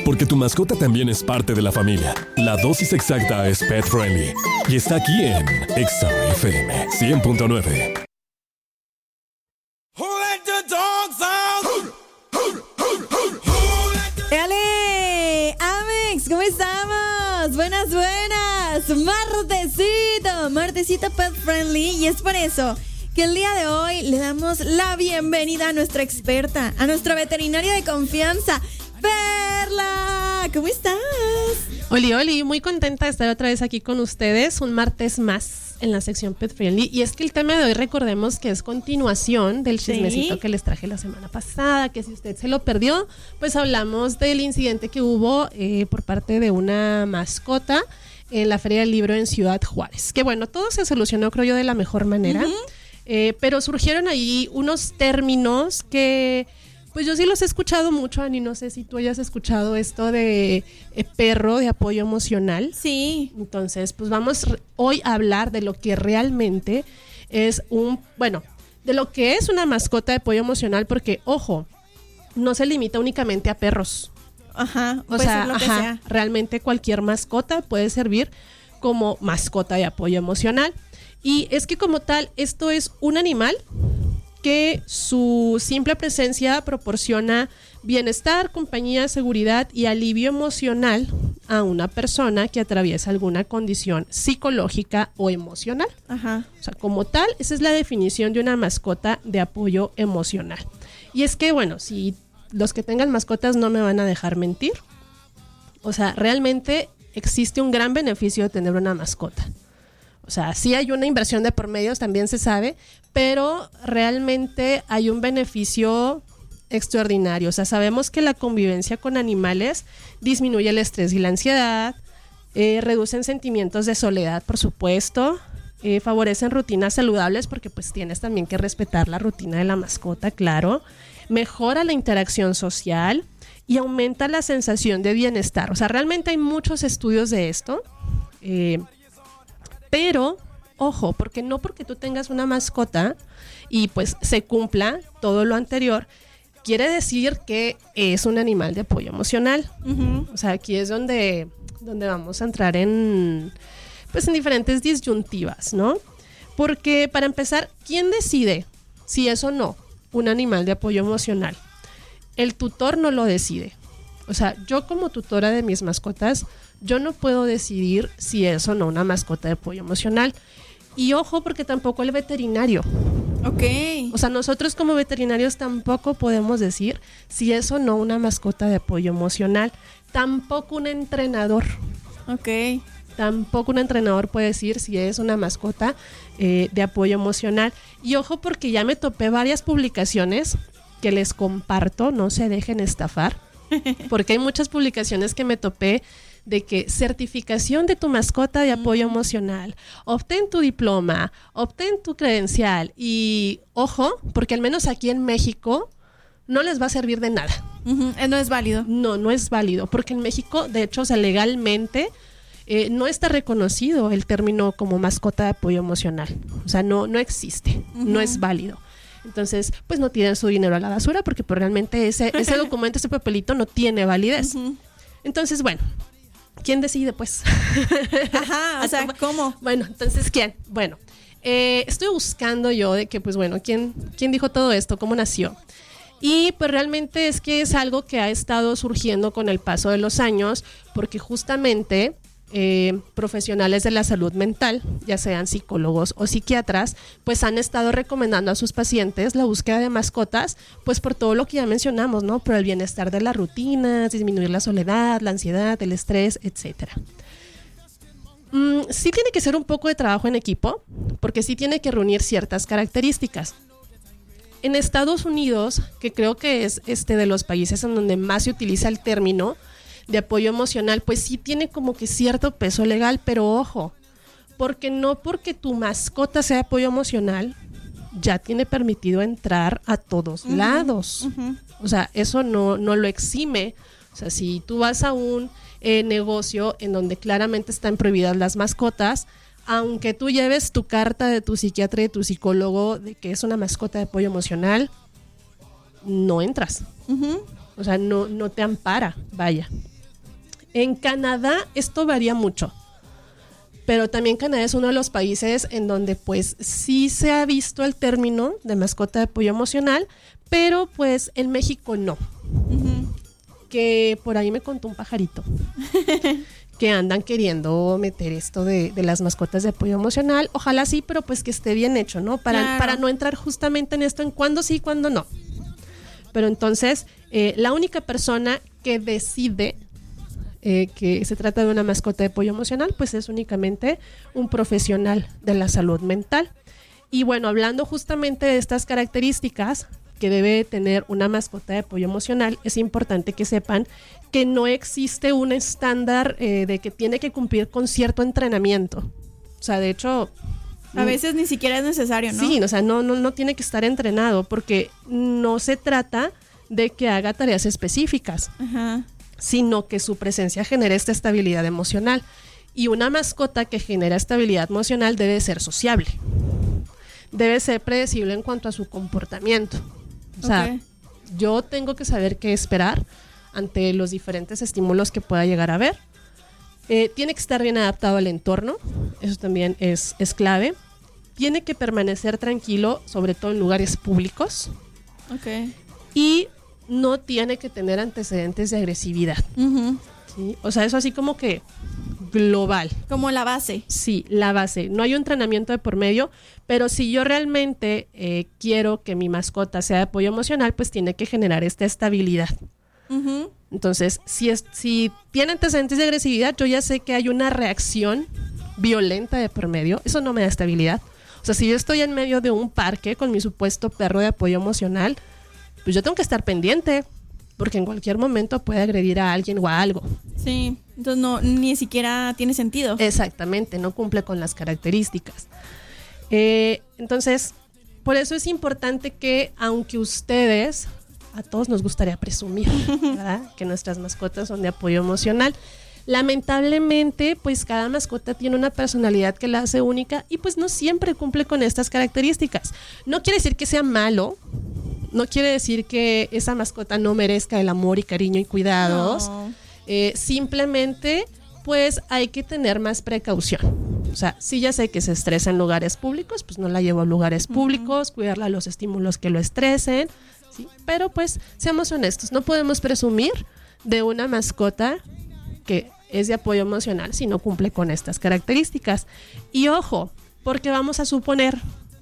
Porque tu mascota también es parte de la familia. La dosis exacta es Pet Friendly. Y está aquí en Exa FM 100.9. ¡Dale! ¡Amex! ¿Cómo estamos? Buenas. Martesito Pet Friendly. Y es por eso que el día de hoy le damos la bienvenida a nuestra experta, a nuestra veterinaria de confianza, Perla. ¿Cómo estás? Oli, muy contenta de estar otra vez aquí con ustedes, un martes más en la sección Pet Friendly. Y es que el tema de hoy, recordemos que es continuación del chismecito que les traje la semana pasada, que si usted se lo perdió, pues hablamos del incidente que hubo por parte de una mascota en la Feria del Libro en Ciudad Juárez. Que bueno, todo se solucionó, creo yo, de la mejor manera. Pero surgieron ahí unos términos que pues yo sí los he escuchado mucho, Ani, no sé si tú hayas escuchado esto de perro de apoyo emocional. Sí. Entonces, pues vamos hoy a hablar de lo que realmente es de lo que es una mascota de apoyo emocional, porque, ojo, no se limita únicamente a perros. Ajá, o sea, realmente cualquier mascota puede servir como mascota de apoyo emocional. Y es que como tal, esto es un animal que su simple presencia proporciona bienestar, compañía, seguridad y alivio emocional a una persona que atraviesa alguna condición psicológica o emocional. Ajá. O sea, como tal, esa es la definición de una mascota de apoyo emocional. Y es que, bueno, si los que tengan mascotas no me van a dejar mentir, o sea, realmente existe un gran beneficio de tener una mascota. O sea, sí hay una inversión de por medios, también se sabe, pero realmente hay un beneficio extraordinario. O sea, sabemos que la convivencia con animales disminuye el estrés y la ansiedad, reducen sentimientos de soledad, por supuesto, favorecen rutinas saludables porque pues tienes también que respetar la rutina de la mascota, claro, mejora la interacción social y aumenta la sensación de bienestar. O sea, realmente hay muchos estudios de esto, pero, ojo, porque no porque tú tengas una mascota y pues se cumpla todo lo anterior, quiere decir que es un animal de apoyo emocional. Uh-huh. O sea, aquí es donde vamos a entrar en diferentes disyuntivas, ¿no? Porque para empezar, ¿quién decide si es o no un animal de apoyo emocional? El tutor no lo decide. O sea, yo como tutora de mis mascotas, yo no puedo decidir si es o no una mascota de apoyo emocional. Y ojo, porque tampoco el veterinario. Ok. O sea, nosotros como veterinarios tampoco podemos decir si es o no una mascota de apoyo emocional. Tampoco un entrenador. Ok. Tampoco un entrenador puede decir si es una mascota de apoyo emocional. Y ojo, porque ya me topé varias publicaciones que les comparto, no se dejen estafar, porque hay muchas publicaciones que me topé de que certificación de tu mascota de apoyo emocional, obtén tu diploma, obtén tu credencial y ojo, porque al menos aquí en México no les va a servir de nada. Uh-huh. No es válido. No es válido, porque en México, de hecho, o sea, legalmente no está reconocido el término como mascota de apoyo emocional. O sea, no existe, uh-huh. No es válido. Entonces, pues no tiran su dinero a la basura porque pues, realmente ese documento, ese papelito no tiene validez. Uh-huh. Entonces, bueno, ¿quién decide, pues? Ajá, o sea, ¿cómo? Bueno, entonces, ¿quién? Bueno, estoy buscando yo de que, pues bueno, ¿quién dijo todo esto? ¿Cómo nació? Y pues realmente es que es algo que ha estado surgiendo con el paso de los años, porque justamente profesionales de la salud mental, ya sean psicólogos o psiquiatras, pues han estado recomendando a sus pacientes la búsqueda de mascotas, pues por todo lo que ya mencionamos, ¿no? Por el bienestar de las rutinas, disminuir la soledad, la ansiedad, el estrés, etcétera. Sí tiene que ser un poco de trabajo en equipo, porque sí tiene que reunir ciertas características. En Estados Unidos, que creo que es de los países en donde más se utiliza el término de apoyo emocional, pues sí tiene como que cierto peso legal, pero ojo, porque no porque tu mascota sea apoyo emocional, ya tiene permitido entrar a todos uh-huh. lados. Uh-huh. O sea, eso no lo exime. O sea, si tú vas a un negocio en donde claramente están prohibidas las mascotas, aunque tú lleves tu carta de tu psiquiatra y de tu psicólogo de que es una mascota de apoyo emocional, no entras. Uh-huh. O sea, no te ampara, vaya. En Canadá esto varía mucho, pero también Canadá es uno de los países en donde pues sí se ha visto el término de mascota de apoyo emocional, pero pues en México no. Que por ahí me contó un pajarito que andan queriendo meter esto de las mascotas de apoyo emocional. Ojalá sí, pero pues que esté bien hecho, ¿no? Para no entrar justamente en esto, en cuándo sí y cuándo no. Pero entonces, la única persona que decide que se trata de una mascota de apoyo emocional, pues es únicamente un profesional de la salud mental. Y bueno, hablando justamente de estas características que debe tener una mascota de apoyo emocional, es importante que sepan que no existe un estándar de que tiene que cumplir con cierto entrenamiento. O sea, de hecho... A veces ni siquiera es necesario, ¿no? Sí, o sea, no tiene que estar entrenado porque no se trata de que haga tareas específicas, sino que su presencia genere esta estabilidad emocional. Y una mascota que genera estabilidad emocional debe ser sociable. Debe ser predecible en cuanto a su comportamiento. O sea, yo tengo que saber qué esperar ante los diferentes estímulos que pueda llegar a ver. Tiene que estar bien adaptado al entorno, eso también es clave. Tiene que permanecer tranquilo, sobre todo en lugares públicos. Y no tiene que tener antecedentes de agresividad. ¿Sí? O sea, eso así como que global. Como la base. Sí, la base. No hay un entrenamiento de por medio, pero si yo realmente quiero que mi mascota sea de apoyo emocional, pues tiene que generar esta estabilidad. Entonces, si tiene antecedentes de agresividad, yo ya sé que hay una reacción violenta de por medio. Eso no me da estabilidad. O sea, si yo estoy en medio de un parque con mi supuesto perro de apoyo emocional, pues yo tengo que estar pendiente, porque en cualquier momento puede agredir a alguien o a algo. Sí, entonces no, ni siquiera tiene sentido. Exactamente, no cumple con las características. Entonces, por eso es importante que, aunque ustedes, a todos nos gustaría presumir, ¿verdad?, que nuestras mascotas son de apoyo emocional, lamentablemente, pues cada mascota tiene una personalidad que la hace única y pues no siempre cumple con estas características. No quiere decir que sea malo, no quiere decir que esa mascota no merezca el amor y cariño y cuidados. No. Simplemente, pues hay que tener más precaución. O sea, si ya sé que se estresa en lugares públicos, pues no la llevo a lugares públicos, cuidarla a los estímulos que lo estresen, ¿sí? Pero pues seamos honestos, no podemos presumir de una mascota que es de apoyo emocional si no cumple con estas características. Y ojo, porque vamos a suponer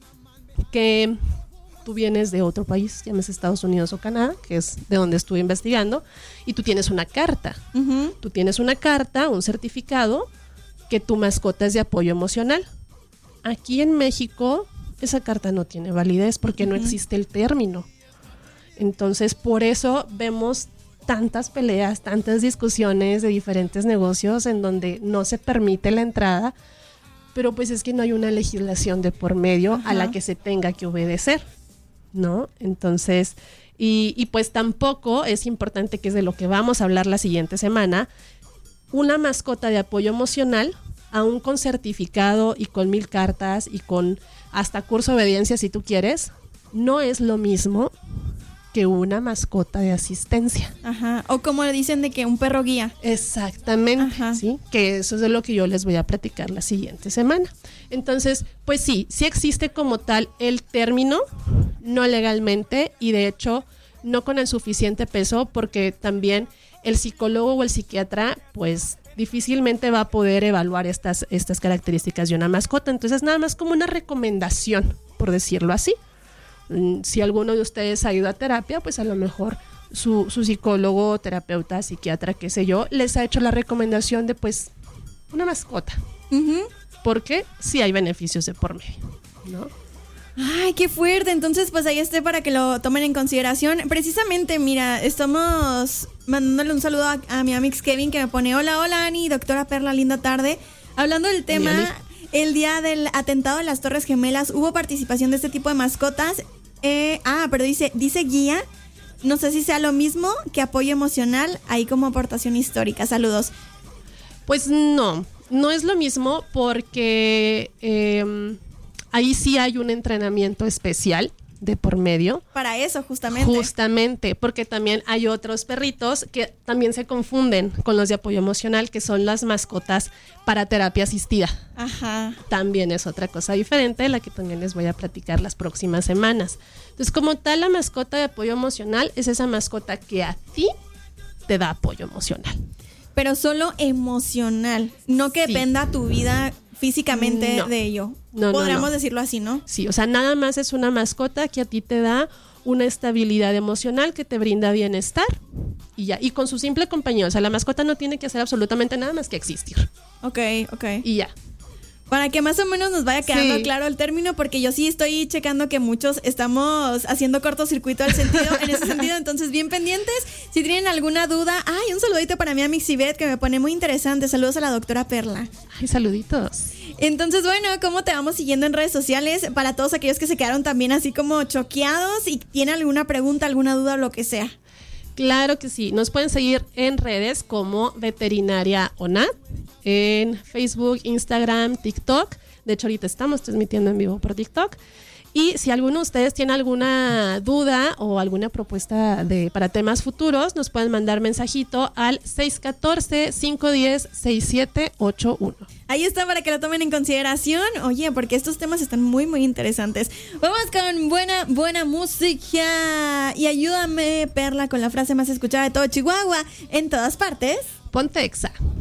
que tú vienes de otro país, llámese Estados Unidos o Canadá, que es de donde estuve investigando, y tú tienes una carta. Tú tienes una carta, un certificado, que tu mascota es de apoyo emocional. Aquí en México, esa carta no tiene validez porque no existe el término. Entonces, por eso vemos tantas peleas, tantas discusiones de diferentes negocios en donde no se permite la entrada, pero pues es que no hay una legislación de por medio a la que se tenga que obedecer, ¿no? Entonces, y pues tampoco es importante, que es de lo que vamos a hablar la siguiente semana, una mascota de apoyo emocional, aún con certificado y con 1000 cartas y con hasta curso de obediencia si tú quieres, no es lo mismo que una mascota de asistencia. O como le dicen de que un perro guía. Exactamente, ¿sí? Que eso es de lo que yo les voy a platicar la siguiente semana. Entonces, pues sí existe como tal el término, no legalmente, y de hecho no con el suficiente peso, porque también el psicólogo o el psiquiatra, pues difícilmente va a poder evaluar estas características de una mascota. Entonces, nada más como una recomendación, por decirlo así. Si alguno de ustedes ha ido a terapia, pues a lo mejor su psicólogo, terapeuta, psiquiatra, qué sé yo, les ha hecho la recomendación de pues una mascota. Porque sí hay beneficios de por medio, ¿no? Ay, qué fuerte. Entonces, pues ahí esté para que lo tomen en consideración. Precisamente, mira, estamos mandándole un saludo a mi amix Kevin, que me pone: hola Ani, doctora Perla, linda tarde. Hablando del tema, el día del atentado de las Torres Gemelas, ¿hubo participación de este tipo de mascotas? Pero dice guía. No sé si sea lo mismo que apoyo emocional, ahí como aportación histórica. Saludos. Pues no es lo mismo, porque ahí sí hay un entrenamiento especial de por medio. Para eso, justamente. Justamente, porque también hay otros perritos que también se confunden con los de apoyo emocional, que son las mascotas para terapia asistida. Ajá. También es otra cosa diferente, la que también les voy a platicar las próximas semanas. Entonces, como tal, la mascota de apoyo emocional es esa mascota que a ti te da apoyo emocional. Pero solo emocional, no que Sí. dependa tu vida físicamente No. de ello. No, Podríamos no. decirlo así, ¿no? Sí, o sea, nada más es una mascota que a ti te da una estabilidad emocional que te brinda bienestar y ya. Y con su simple compañía, o sea, la mascota no tiene que hacer absolutamente nada más que existir. Ok. Y ya. Para que más o menos nos vaya quedando Sí. claro el término, porque yo sí estoy checando que muchos estamos haciendo cortocircuito en ese sentido, entonces bien pendientes. Si tienen alguna duda, un saludito para mi amiga Xibet, que me pone muy interesante. Saludos a la doctora Perla. Ay, saluditos. Entonces, bueno, ¿cómo te vamos siguiendo en redes sociales? Para todos aquellos que se quedaron también así como choqueados y tienen alguna pregunta, alguna duda o lo que sea. Claro que sí. Nos pueden seguir en redes como Veterinaria ONAD, en Facebook, Instagram, TikTok. De hecho, ahorita estamos transmitiendo en vivo por TikTok. Y si alguno de ustedes tiene alguna duda o alguna propuesta para temas futuros, nos pueden mandar mensajito al 614-510-6781. Ahí está para que lo tomen en consideración. Oye, porque estos temas están muy, muy interesantes. Vamos con buena música. Y ayúdame, Perla, con la frase más escuchada de todo Chihuahua. En todas partes. Ponte Exa.